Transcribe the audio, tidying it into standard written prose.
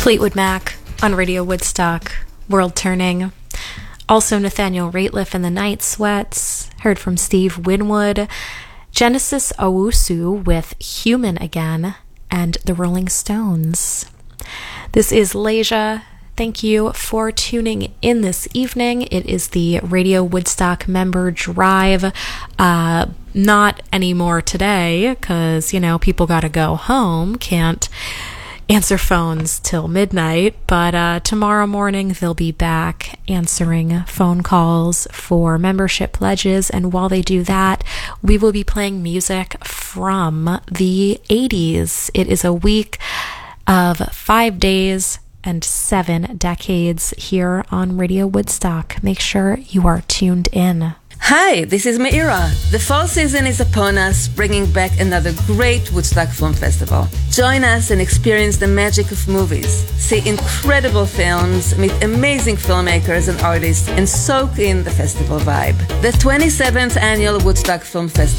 Fleetwood Mac on Radio Woodstock, World Turning. Also Nathaniel Rateliff and the Night Sweats. Heard from Steve Winwood. Genesis Owusu with Human Again. And the Rolling Stones. This is Leisha. Thank you for tuning in this evening. It is the Radio Woodstock member drive. Not anymore today, because, people gotta go home. Can't answer phones till midnight, but tomorrow morning they'll be back answering phone calls for membership pledges, and while they do that, we will be playing music from the 80s. It is a week of 5 days and 7 decades here on Radio Woodstock. Make sure you are tuned in. Hi, this is Meira. The fall season is upon us, bringing back another great Woodstock Film Festival. Join us and experience the magic of movies. See incredible films, meet amazing filmmakers and artists, and soak in the festival vibe. The 27th Annual Woodstock Film Festival